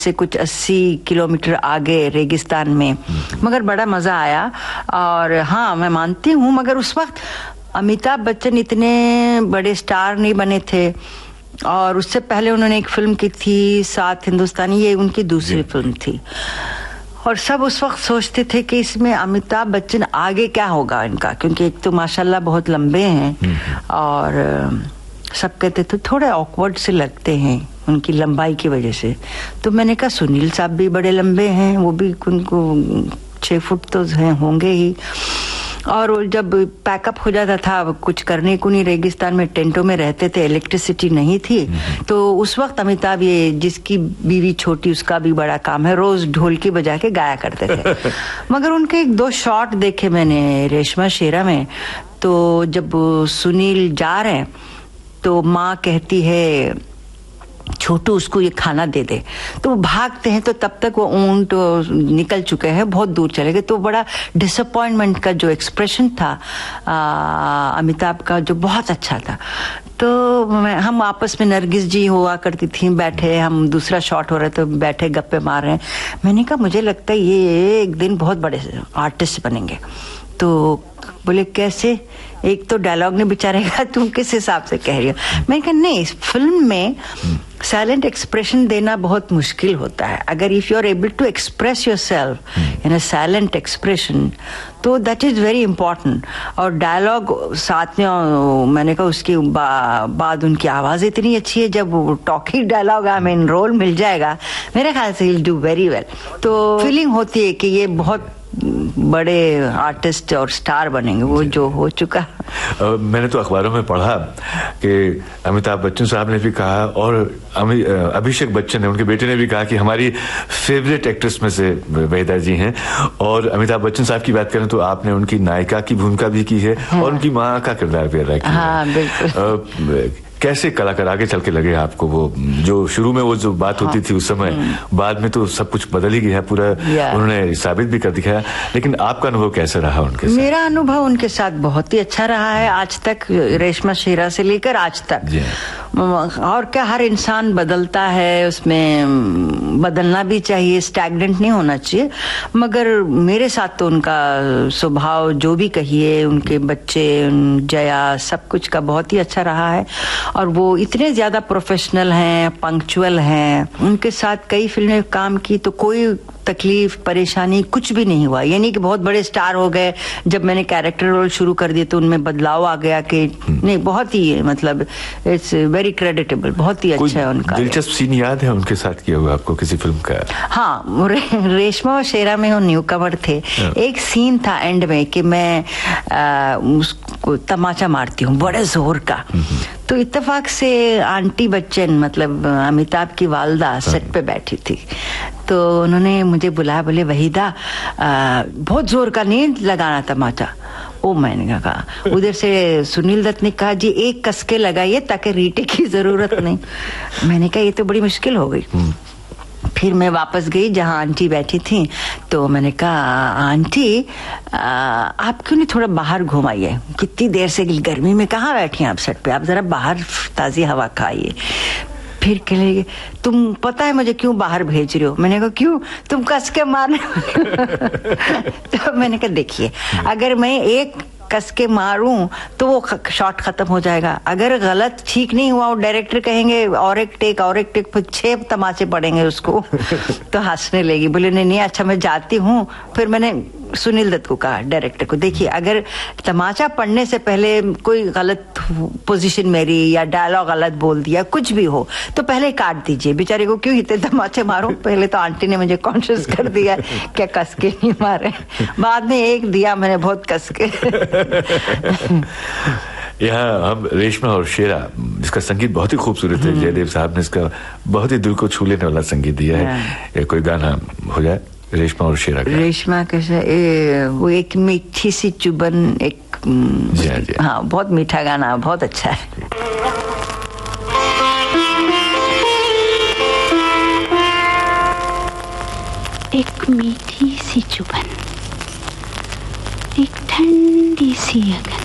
से कुछ 80 किलोमीटर आगे रेगिस्तान में, मगर बड़ा मजा आया। और हाँ, मैं मानती हूँ, मगर उस वक्त अमिताभ बच्चन इतने बड़े स्टार नहीं बने थे, और उससे पहले उन्होंने एक फिल्म की थी सात हिंदुस्तानी, ये उनकी दूसरी फिल्म थी। और सब उस वक्त सोचते थे कि इसमें अमिताभ बच्चन आगे क्या होगा इनका, क्योंकि एक तो माशाल्लाह बहुत लंबे हैं, और सब कहते थे थोड़े ऑकवर्ड से लगते हैं उनकी लंबाई की वजह से। तो मैंने कहा सुनील साहब भी बड़े लंबे हैं, वो भी उनको 6 फुट तो हैं, होंगे ही। और जब पैकअप हो जाता था, कुछ करने को नहीं, रेगिस्तान में टेंटों में रहते थे, इलेक्ट्रिसिटी नहीं थी, तो उस वक्त अमिताभ, ये जिसकी बीवी छोटी उसका भी बड़ा काम है, रोज ढोलकी बजा के गाया करते थे। मगर उनके 1-2 शॉट देखे मैंने रेशमा शेरा में, तो जब सुनील जा रहे हैं तो माँ कहती है छोटू उसको ये खाना दे दे, तो वो भागते हैं, तो तब तक वो ऊंट निकल चुके हैं, बहुत दूर चले गए। तो बड़ा डिसअपॉइंटमेंट का जो एक्सप्रेशन था अमिताभ का, जो बहुत अच्छा था। तो हम आपस में, नरगिस जी हुआ करती थी, बैठे, हम दूसरा शॉट हो रहा तो बैठे गप्पे मार रहे हैं। मैंने कहा मुझे लगता है ये एक दिन बहुत बड़े आर्टिस्ट बनेंगे। तो बोले कैसे? एक तो डायलॉग ने बेचारे का, तुम किस हिसाब से कह रही हो? मैंने कहा नहीं, इस फिल्म में साइलेंट एक्सप्रेशन देना बहुत मुश्किल होता है। अगर if you are able to express yourself in a silent expression, तो दैट इज वेरी इंपॉर्टेंट। और डायलॉग साथ में, मैंने कहा उसके बाद उनकी आवाज इतनी अच्छी है, जब टॉकिंग डायलॉग हमें रोल मिल जाएगा, मेरे ख्याल से विल डू वेरी वेल। तो फीलिंग होती है कि ये बहुत बड़े आर्टिस्ट और स्टार बनेंगे, वो जो हो चुका। मैंने तो अखबारों में पढ़ा कि अमिताभ बच्चन साहब ने भी कहा, और अभिषेक बच्चन ने, उनके बेटे ने भी कहा कि हमारी फेवरेट एक्ट्रेस में से वहीदा जी हैं। और अमिताभ बच्चन साहब की बात करें तो आपने उनकी नायिका की भूमिका भी की है, और उनकी माँ का किरदार भी अदा किया है। हाँ, बिल्कुल। कैसे कलाकार आगे चल के लगे आपको? वो जो शुरू में वो जो बात होती थी उस समय, बाद में तो सब कुछ बदल ही गया पूरा, उन्होंने साबित भी कर दिखाया। लेकिन आपका अनुभव कैसा रहा उनके साथ? मेरा अनुभव उनके साथ बहुत ही अच्छा रहा है आज तक, रेशमा शेरा से लेकर आज तक। और क्या, हर इंसान बदलता है, उसमें बदलना भी चाहिए, स्टैग्नेंट नहीं होना चाहिए। मगर मेरे साथ तो उनका स्वभाव, जो भी कहिए, उनके बच्चे, जया, सब कुछ का बहुत ही अच्छा रहा है। और वो इतने ज्यादा प्रोफेशनल हैं, पंक्चुअल हैं। उनके साथ कई फिल्में काम की, तो कोई तकलीफ परेशानी कुछ भी नहीं हुआ। यानी कि बहुत बड़े स्टार हो गए, जब मैंने कैरेक्टर रोल शुरू कर दिए तो उनमें बदलाव आ गया कि नहीं, बहुत ही, मतलब इट्स वेरी क्रेडिटेबल, बहुत ही अच्छा है उनका। दिलचस्प सीन याद है उनके साथ किया हुआ आपको किसी फिल्म का? हाँ, रेशमा और शेरा में वो न्यू कमर थे। एक सीन था एंड में कि मैं उसको तमाचा मारती हूँ बड़े जोर का, तो इत्तेफाक से आंटी बच्चन, मतलब अमिताभ की वालदा, सेट पे बैठी थी। तो उन्होंने मुझे बुलाया, बोले वहीदा बहुत जोर का नहीं लगाना तमाचा। ओ, मैंने कहा, उधर से सुनील दत्त ने कहा जी एक कसके लगाइए ताकि रीटे की जरूरत नहीं। मैंने कहा ये तो बड़ी मुश्किल हो गई। फिर मैं वापस गई जहाँ आंटी बैठी थी, तो मैंने कहा आंटी आप क्यों नहीं थोड़ा बाहर घुमाइए, कितनी देर से गर्मी में कहाँ बैठी हैं आप सेट पे, आप जरा बाहर ताजी हवा खाइए। फिर कहे तुम पता है मुझे क्यों बाहर भेज रहे हो? मैंने कहा क्यों, तुम कस के मारने। तो मैंने कहा देखिए, अगर मैं एक कस के मारूं तो वो शॉट खत्म हो जाएगा, अगर गलत ठीक नहीं हुआ, डायरेक्टर कहेंगे और एक टेक, फिर 6 तमाचे पड़ेंगे उसको। तो हंसने लगी, बोले नहीं अच्छा मैं जाती हूँ। फिर मैंने सुनील दत्त को कहा, डायरेक्टर को, देखिए अगर तमाचा पड़ने से पहले कोई गलत पोजीशन मेरी या डायलॉग गलत बोल दिया, कुछ भी हो, तो पहले काट दीजिए, बेचारे को क्यों इतने तमाचे मारो। पहले तो आंटी ने मुझे कॉन्शियस कर दिया क्या कस के नहीं मारे, बाद में एक दिया मैंने बहुत कस के। यहाँ हम रेशमा और शेरा, जिसका संगीत बहुत ही खूबसूरत है, जयदेव साहब ने इसका बहुत ही दिल को छू लेने वाला संगीत दिया है। कोई गाना हो जाए रेशमा और शेरा का? रेशमा कैसा, वो एक मीठी सी चुबन, एक जी। हाँ, बहुत मीठा गाना, बहुत अच्छा है। एक मीठी सी चुबन, एक ठंडी सी अगन,